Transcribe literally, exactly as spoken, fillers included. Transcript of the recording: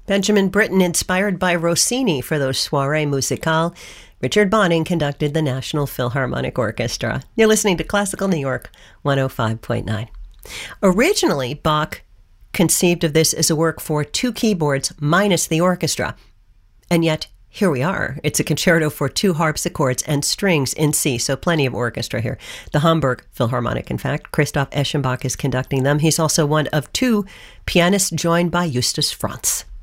Benjamin Britten inspired by Rossini for those soirées musicales. Richard Bonning conducted the National Philharmonic Orchestra. You're listening to Classical New York one oh five point nine. Originally, Bach conceived of this as a work for two keyboards minus the orchestra. And yet, here we are. It's a concerto for two harpsichords and strings in C, so plenty of orchestra here. The Hamburg Philharmonic, in fact. Christoph Eschenbach is conducting them. He's also one of two pianists joined by Justus Franz.